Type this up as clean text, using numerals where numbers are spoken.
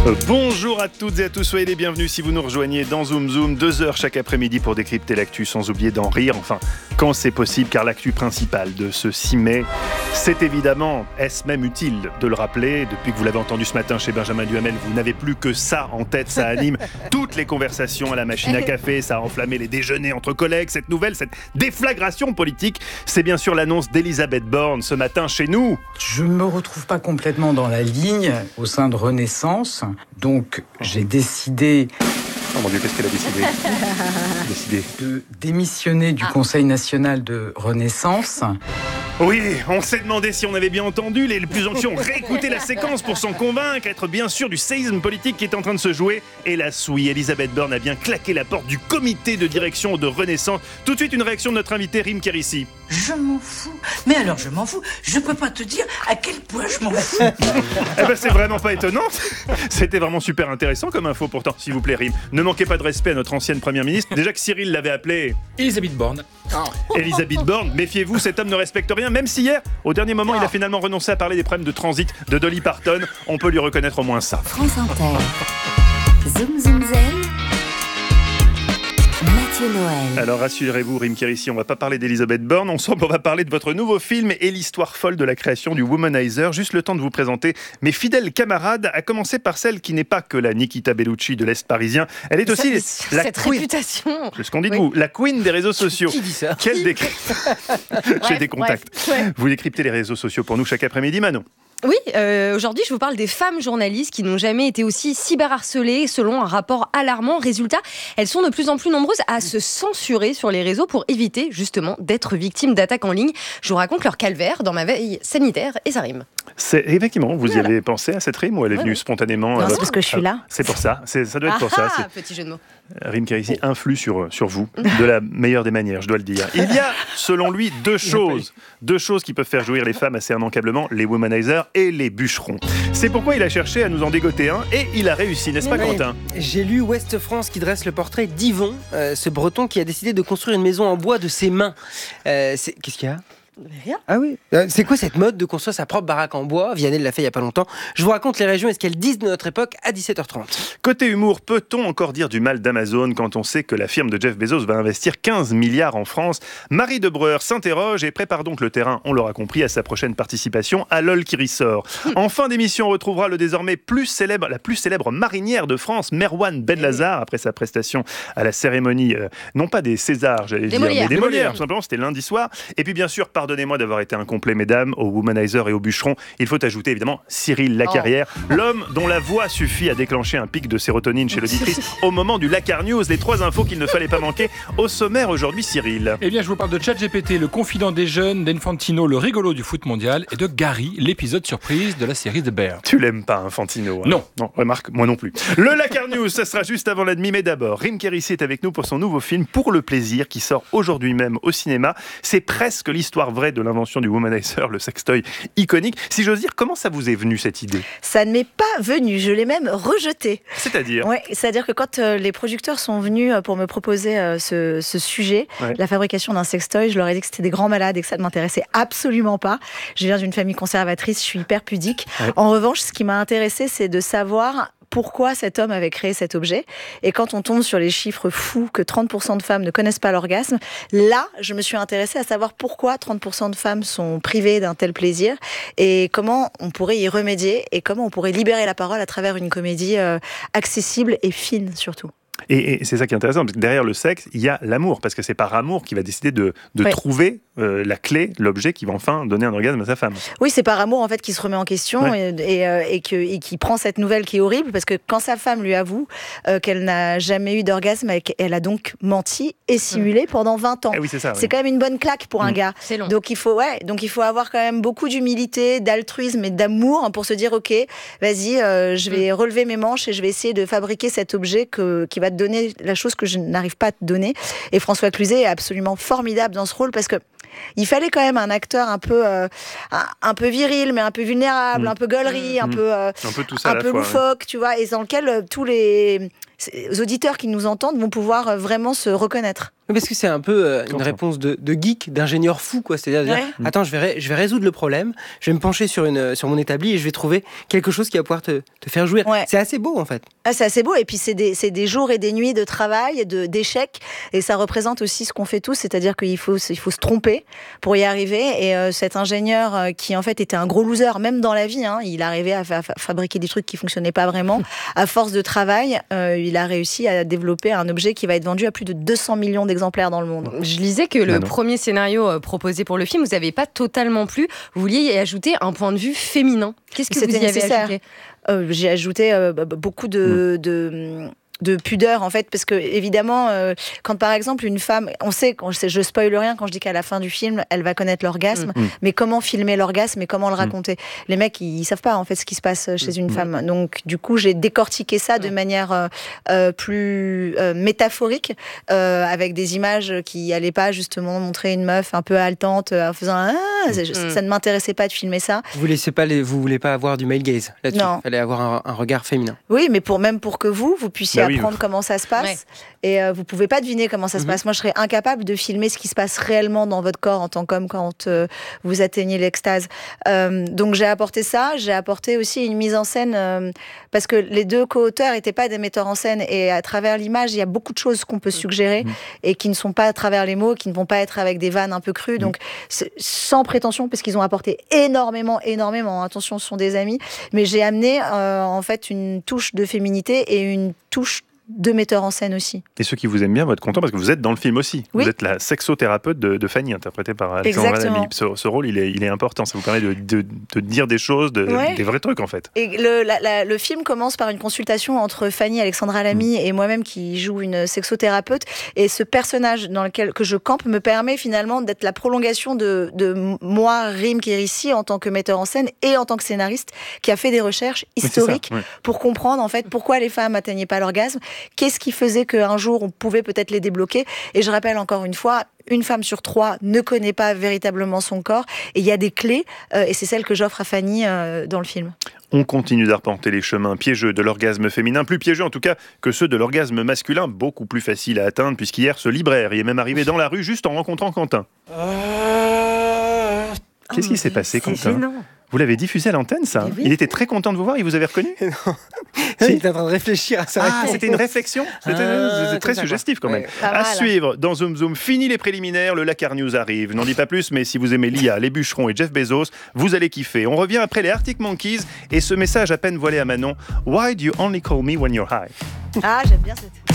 Bonjour à toutes et à tous, soyez les bienvenus si vous nous rejoignez dans Zoom Zoom, 2 heures chaque après-midi pour décrypter l'actu sans oublier d'en rire, enfin quand c'est possible, car l'actu principale de ce 6 mai, c'est évidemment, est-ce même utile de le rappeler, depuis que vous l'avez entendu ce matin chez Benjamin Duhamel, vous n'avez plus que ça en tête, ça anime toutes les conversations à la machine à café, ça a enflammé les déjeuners entre collègues, cette nouvelle, cette déflagration politique, c'est bien sûr l'annonce d'Elisabeth Borne ce matin chez nous. Je ne me retrouve pas complètement dans la ligne au sein de Renaissance, donc j'ai décidé... Oh mon Dieu, qu'est-ce qu'elle a décidé de démissionner du Conseil national de Renaissance. Oui, on s'est demandé si on avait bien entendu, les plus anxieux ont réécouté la séquence pour s'en convaincre, être bien sûr du séisme politique qui est en train de se jouer. Hélas oui, Elisabeth Borne a bien claqué la porte du comité de direction de Renaissance. Tout de suite une réaction de notre invité Rim Kérissi. Je m'en fous, mais alors je m'en fous, je peux pas te dire à quel point je m'en fous. Eh ben c'est vraiment pas étonnant, c'était vraiment super intéressant comme info pourtant, s'il vous plaît Rim. Ne manquez pas de respect à notre ancienne première ministre, déjà que Cyril l'avait appelée... Elisabeth Borne. Elisabeth Borne, méfiez-vous, cet homme ne respecte rien, même si hier, au dernier moment, il a finalement renoncé à parler des problèmes de transit de Dolly Parton. On peut lui reconnaître au moins ça. France Inter. Zoom Zoom Zen. Mathieu Noël. Alors rassurez-vous, Rim Kérissi, on va pas parler d'Elisabeth Borne, ensemble on va parler de votre nouveau film et l'histoire folle de la création du Womanizer. Juste le temps de vous présenter mes fidèles camarades, à commencer par celle qui n'est pas que la Nikita Bellucci de l'Est parisien, elle est aussi la cette queen. réputation. C'est ce qu'on dit de vous, la queen des réseaux sociaux. Qui dit ça? Quel J'ai des contacts. Ouais. Vous décryptez les réseaux sociaux pour nous chaque après-midi, Manon. Oui, aujourd'hui, je vous parle des femmes journalistes qui n'ont jamais été aussi cyberharcelées selon un rapport alarmant. Résultat, elles sont de plus en plus nombreuses à se censurer sur les réseaux pour éviter justement d'être victimes d'attaques en ligne. Je vous raconte leur calvaire dans ma veille sanitaire et ça rime. C'est effectivement, vous y avez pensé à cette rime ou elle est venue spontanément Non, c'est parce que je suis là. C'est pour ça, ça doit être pour ça. Petit jeu de mots. Rim Kérissi influe sur vous de la meilleure des manières, je dois le dire. Il y a, selon lui, deux choses qui peuvent faire jouir les femmes assez immanquablement, les womanizers et les bûcherons. C'est pourquoi il a cherché à nous en dégoter un et il a réussi, n'est-ce pas Quentin ? J'ai lu Ouest France qui dresse le portrait d'Yvon, ce breton qui a décidé de construire une maison en bois de ses mains. Qu'est-ce qu'il y a ? Rien. Ah oui. C'est quoi cette mode de construire sa propre baraque en bois ? Vianney l'a fait il n'y a pas longtemps. Je vous raconte les régions et ce qu'elles disent de notre époque à 17h30. Côté humour, peut-on encore dire du mal d'Amazon quand on sait que la firme de Jeff Bezos va investir 15 milliards en France ? Marie Debreur s'interroge et prépare donc le terrain, on l'aura compris, à sa prochaine participation à LOL qui ressort. En fin d'émission, on retrouvera le désormais la plus célèbre marinière de France, Merwan Benlazar, après sa prestation à la cérémonie, non pas des Césars, j'allais dire, mais des Molières, tout simplement, c'était lundi soir. Et puis bien sûr, pardonnez-moi d'avoir été incomplet, mesdames, aux Womanizer et aux bûcherons. Il faut ajouter évidemment Cyril Lacarrière, l'homme dont la voix suffit à déclencher un pic de sérotonine chez l'auditrice au moment du Lacar News. Les 3 infos qu'il ne fallait pas manquer. Au sommaire aujourd'hui, Cyril. Eh bien, je vous parle de ChatGPT, le confident des jeunes, d'Infantino, le rigolo du foot mondial, et de Gary, l'épisode surprise de la série The Bear. Tu l'aimes pas, Infantino, hein ? Non, remarque, moi non plus. Le Lacar News, ça sera juste avant la demi, mais d'abord, Rim Kérissi est avec nous pour son nouveau film Pour le plaisir, qui sort aujourd'hui même au cinéma. C'est presque l'histoire vraie de l'invention du Womanizer, le sextoy iconique. Si j'ose dire, comment ça vous est venu cette idée ? Ça ne m'est pas venu, je l'ai même rejeté. C'est-à-dire ? Ouais, c'est-à-dire que quand les producteurs sont venus pour me proposer ce sujet, la fabrication d'un sextoy, je leur ai dit que c'était des grands malades et que ça ne m'intéressait absolument pas. Je viens d'une famille conservatrice, je suis hyper pudique. Ouais. En revanche, ce qui m'a intéressée, c'est de savoir pourquoi cet homme avait créé cet objet. Et quand on tombe sur les chiffres fous que 30% de femmes ne connaissent pas l'orgasme, là, je me suis intéressée à savoir pourquoi 30% de femmes sont privées d'un tel plaisir et comment on pourrait y remédier et comment on pourrait libérer la parole à travers une comédie accessible et fine surtout. Et c'est ça qui est intéressant, parce que derrière le sexe, il y a l'amour, parce que c'est par amour qu'il va décider de trouver la clé, l'objet qui va enfin donner un orgasme à sa femme. Oui, c'est par amour en fait qu'il se remet en question et qui prend cette nouvelle qui est horrible, parce que quand sa femme lui avoue qu'elle n'a jamais eu d'orgasme, elle a donc menti et simulé pendant 20 ans. Oui, c'est ça, c'est quand même une bonne claque pour un gars. C'est long. Donc il faut avoir quand même beaucoup d'humilité, d'altruisme et d'amour pour se dire ok, vas-y, je vais relever mes manches et je vais essayer de fabriquer cet objet qui va te donner la chose que je n'arrive pas à te donner. Et François Cluzet est absolument formidable dans ce rôle parce que il fallait quand même un acteur un peu viril, mais un peu vulnérable, un peu gaulerie, un peu tout ça un peu loufoque, tu vois, et dans lequel tous les les auditeurs qui nous entendent vont pouvoir vraiment se reconnaître. Parce que c'est un peu une réponse de geek, d'ingénieur fou, quoi. C'est-à-dire, dire, attends, je vais résoudre le problème, je vais me pencher sur mon établi et je vais trouver quelque chose qui va pouvoir te faire jouir. Ouais. C'est assez beau, en fait. Ah, c'est assez beau. Et puis, c'est des jours et des nuits de travail, d'échecs. Et ça représente aussi ce qu'on fait tous, c'est-à-dire qu'il faut se tromper pour y arriver. Et cet ingénieur qui, en fait, était un gros loser, même dans la vie, hein, il arrivait à fabriquer des trucs qui fonctionnaient pas vraiment. À force de travail, il a réussi à développer un objet qui va être vendu à plus de 200 millions d'exemplaires dans le monde. Je lisais que le premier scénario proposé pour le film, vous n'avez pas totalement plu. Vous vouliez y ajouter un point de vue féminin. Qu'est-ce que vous y avez ajouté ? J'ai ajouté beaucoup de pudeur, en fait, parce que évidemment, quand par exemple une femme, on sait, je spoil rien quand je dis qu'à la fin du film, elle va connaître l'orgasme, mais comment filmer l'orgasme et comment le raconter ? Les mecs, ils savent pas en fait ce qui se passe chez une femme. Donc du coup, j'ai décortiqué ça de manière plus métaphorique, avec des images qui allaient pas justement montrer une meuf un peu haletante en faisant ça ne m'intéressait pas de filmer ça. Vous voulez pas avoir du male gaze là-dessus. Il fallait avoir un regard féminin. Oui, mais même pour que vous puissiez apprendre comment ça se passe. Et vous pouvez pas deviner comment ça se passe. Moi, je serais incapable de filmer ce qui se passe réellement dans votre corps en tant qu'homme quand vous atteignez l'extase. Donc j'ai apporté ça. J'ai apporté aussi une mise en scène parce que les deux co-auteurs n'étaient pas des metteurs en scène. Et à travers l'image, il y a beaucoup de choses qu'on peut suggérer et qui ne sont pas à travers les mots, qui ne vont pas être avec des vannes un peu crues. Donc sans prétention, parce qu'ils ont apporté énormément. Attention, ce sont des amis. Mais j'ai amené en fait une touche de féminité et une touche de metteur en scène aussi. Et ceux qui vous aiment bien vont être contents parce que vous êtes dans le film aussi. Oui. Vous êtes la sexothérapeute de Fanny, interprétée par Alexandra Lamy. Ce rôle, il est important. Ça vous permet de dire des choses, des vrais trucs en fait. Et le film commence par une consultation entre Fanny, Alexandra Lamy et moi-même qui joue une sexothérapeute. Et ce personnage que je campe me permet finalement d'être la prolongation de moi, Rim Kérissi, en tant que metteur en scène et en tant que scénariste qui a fait des recherches historiques pour comprendre en fait pourquoi les femmes n'atteignaient pas l'orgasme. Qu'est-ce qui faisait qu'un jour on pouvait peut-être les débloquer ? Et je rappelle encore une fois, une femme sur 3 ne connaît pas véritablement son corps. Et il y a des clés, et c'est celle que j'offre à Fanny dans le film. On continue d'arpenter les chemins piégeux de l'orgasme féminin, plus piégeux en tout cas que ceux de l'orgasme masculin, beaucoup plus facile à atteindre, puisqu'hier, ce libraire y est même arrivé dans la rue juste en rencontrant Quentin. Qu'est-ce qui s'est passé, Quentin ? Gênant. Vous l'avez diffusé à l'antenne, ça ? Oui. Il était très content de vous voir, il vous avait reconnu ? Non. Il était en train de réfléchir à sa réponse. C'était une réflexion ? C'était très suggestif quand même. À suivre dans Zoom Zoom, fini les préliminaires, le Lakar News arrive. Je n'en dis pas plus, mais si vous aimez l'IA, les bûcherons et Jeff Bezos, vous allez kiffer. On revient après les Arctic Monkeys et ce message à peine voilé à Manon. Why do you only call me when you're high ? Ah, j'aime bien cette...